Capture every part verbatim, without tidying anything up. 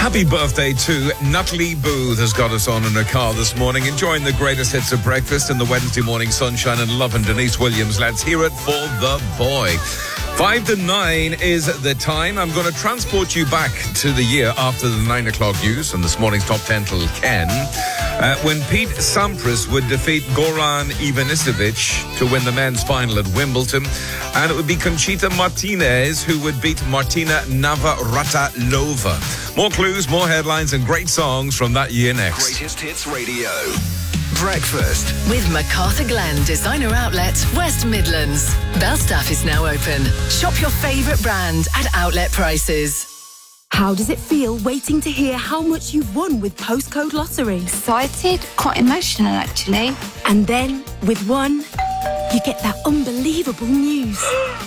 Happy birthday to Natalie Booth has got us on in her car this morning, enjoying the greatest hits of breakfast in the Wednesday morning sunshine and love. And Denise Williams, let's hear it for the boy. Five to nine is the time. I'm going to transport you back to the year after the nine o'clock news and this morning's top ten till Ken, uh, when Pete Sampras would defeat Goran Ivanisevic to win the men's final at Wimbledon, and it would be Conchita Martinez who would beat Martina Navratilova. More clues, more headlines, and great songs from that year next. Greatest Hits Radio. Breakfast with MacArthur Glen Designer Outlet, West Midlands. Belstaff is now open. Shop your favourite brand at outlet prices. How does it feel waiting to hear how much you've won with Postcode Lottery? Excited, quite emotional actually. And then, with one, you get that unbelievable news.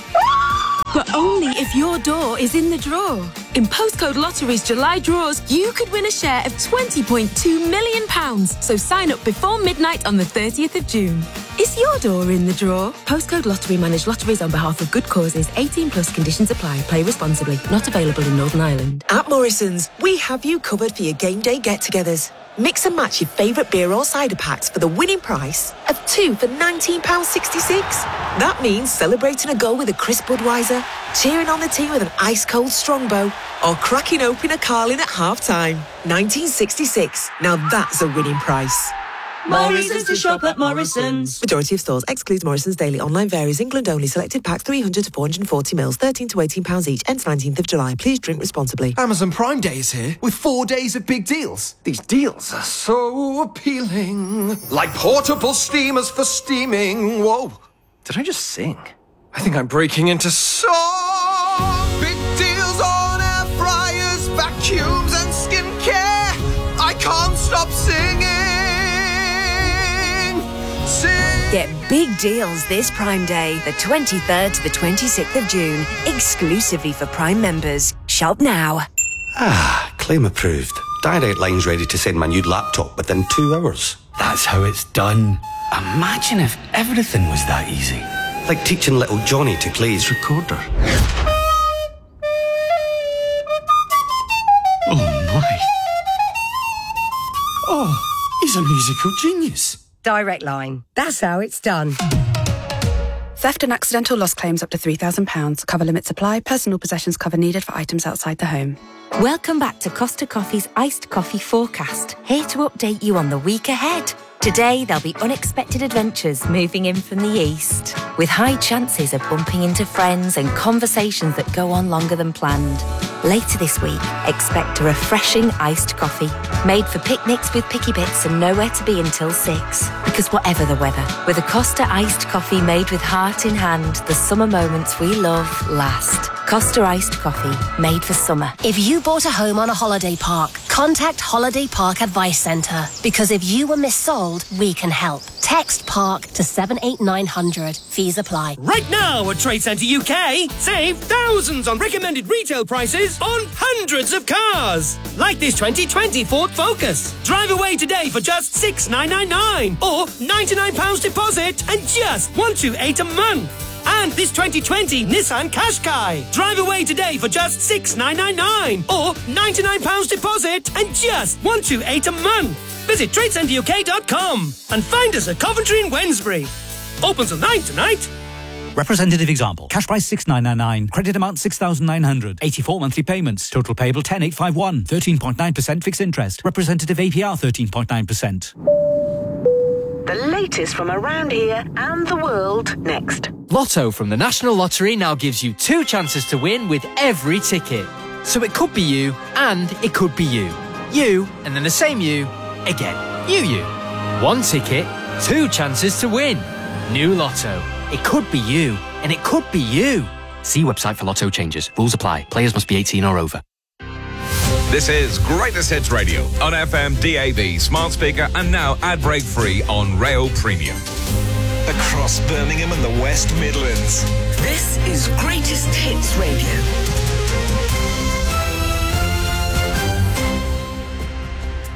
But only if your door is in the draw. In Postcode Lottery's July draws, you could win a share of twenty point two million pounds. So sign up before midnight on the thirtieth of June. Is your door in the draw? Postcode Lottery manage lotteries on behalf of good causes. eighteen plus conditions apply. Play responsibly. Not available in Northern Ireland. At Morrison's, we have you covered for your game day get-togethers. Mix and match your favourite beer or cider packs for the winning price of two for nineteen pounds sixty-six. That means celebrating a goal with a crisp Budweiser, cheering on the team with an ice-cold Strongbow, or cracking open a Carling at half-time. nineteen sixty-six. Now that's a winning price. Morrison's to shop at Morrison's. Majority of stores excludes Morrison's daily. Online varies. England only. Selected packs three hundred to four hundred forty mils, thirteen to eighteen pounds each. Ends nineteenth of July. Please drink responsibly. Amazon Prime Day is here with four days of big deals. These deals are so appealing. Like portable steamers for steaming. Whoa. Did I just sing? I think I'm breaking into song. Big deals on air fryers, vacuums and skincare. I can't stop singing. Get big deals this Prime Day, the twenty-third to the twenty-sixth of June, exclusively for Prime members. Shop now. Ah, claim approved. Direct Line's ready to send my new laptop within two hours. That's how it's done. Imagine if everything was that easy. Like teaching little Johnny to play his recorder. Oh my. Oh, he's a musical genius. Direct Line. That's how it's done. Theft and accidental loss claims up to three thousand pounds. Cover limits apply. Personal possessions cover needed for items outside the home. Welcome back to Costa Coffee's Iced Coffee Forecast. Here to update you on the week ahead. Today, there'll be unexpected adventures moving in from the east, with high chances of bumping into friends and conversations that go on longer than planned. Later this week, expect a refreshing iced coffee, made for picnics with picky bits and nowhere to be until six. Because whatever the weather, with a Costa iced coffee made with heart in hand, the summer moments we love last. Costa iced coffee, made for summer. If you bought a home on a holiday park, contact Holiday Park Advice Centre. Because if you were missold, we can help. Text PARK to seven eight nine hundred. Fees apply. Right now at Trade Centre U K, save thousands on recommended retail prices on hundreds of cars. Like this twenty twenty Ford Focus. Drive away today for just six thousand nine hundred ninety-nine pounds or ninety-nine pounds deposit and just one hundred twenty-eight pounds a month. And this twenty twenty Nissan Qashqai. Drive away today for just six thousand nine hundred ninety-nine pounds or ninety-nine pounds deposit and just one hundred twenty-eight pounds a month. Visit trade centre U K dot com and find us at Coventry and Wednesbury. Open till nine tonight. Representative example. Cash price six thousand nine hundred ninety-nine. Credit amount six thousand nine hundred. eighty-four monthly payments. Total payable ten thousand eight hundred fifty-one. thirteen point nine percent fixed interest. Representative A P R thirteen point nine percent. The latest from around here and the world next. Lotto from the National Lottery now gives you two chances to win with every ticket. So it could be you and it could be you. You and then the same you again. You, you. One ticket, two chances to win. New Lotto. It could be you and it could be you. See website for Lotto changes. Rules apply. Players must be eighteen or over. This is Greatest Hits Radio on F M, D A B, smart speaker, and now ad break free on Rail Premium. Across Birmingham and the West Midlands. This is Greatest Hits Radio. The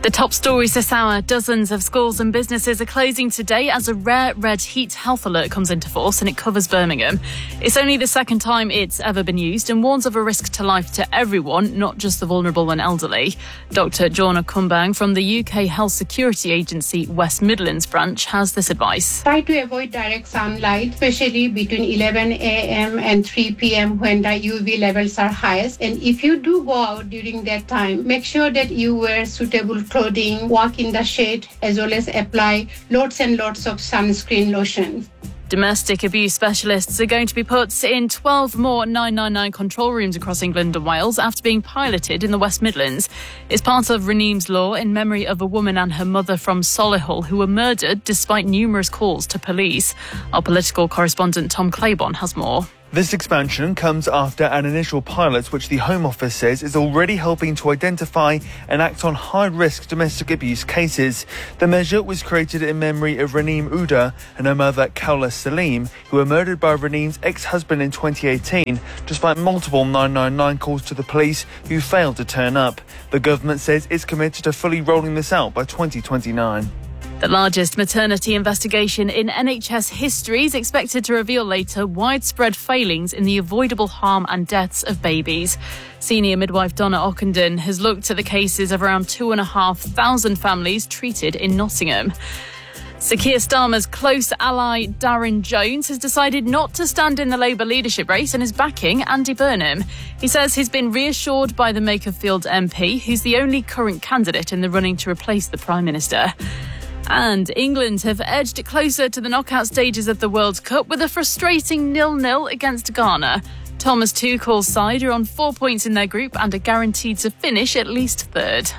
The top stories this hour. Dozens of schools and businesses are closing today as a rare red heat health alert comes into force, and it covers Birmingham. It's only the second time it's ever been used and warns of a risk to life to everyone, not just the vulnerable and elderly. Doctor Joanna Kumbang from the U K Health Security Agency West Midlands branch has this advice. Try to avoid direct sunlight, especially between eleven a.m. and three p.m. when the U V levels are highest. And if you do go out during that time, make sure that you wear suitable clothing, walk in the shade, as well as apply lots and lots of sunscreen lotion. Domestic abuse specialists are going to be put in twelve more nine nine nine control rooms across England and Wales after being piloted in the West Midlands. It's part of Raneem's Law in memory of a woman and her mother from Solihull who were murdered despite numerous calls to police. Our political correspondent Tom Claiborne has more. This expansion comes after an initial pilot which the Home Office says is already helping to identify and act on high-risk domestic abuse cases. The measure was created in memory of Raneem Uda and her mother Kaula Salim, who were murdered by Raneem's ex-husband in twenty eighteen, despite multiple nine nine nine calls to the police who failed to turn up. The government says it's committed to fully rolling this out by twenty twenty-nine. The largest maternity investigation in N H S history is expected to reveal later widespread failings in the avoidable harm and deaths of babies. Senior midwife Donna Ockenden has looked at the cases of around two and a half thousand families treated in Nottingham. Sir Keir Starmer's close ally Darren Jones has decided not to stand in the Labour leadership race and is backing Andy Burnham. He says he's been reassured by the Makerfield M P, who's the only current candidate in the running to replace the Prime Minister. And England have edged closer to the knockout stages of the World Cup with a frustrating nil nil against Ghana. Thomas Tuchel's side are on four points in their group and are guaranteed to finish at least third.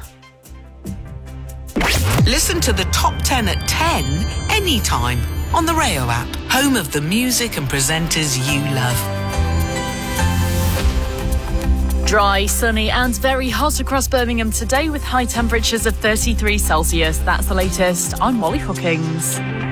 Listen to the top ten at ten anytime on the Rayo app, home of the music and presenters you love. Dry, sunny and very hot across Birmingham today with high temperatures of thirty-three Celsius. That's the latest. I'm Molly Hookings.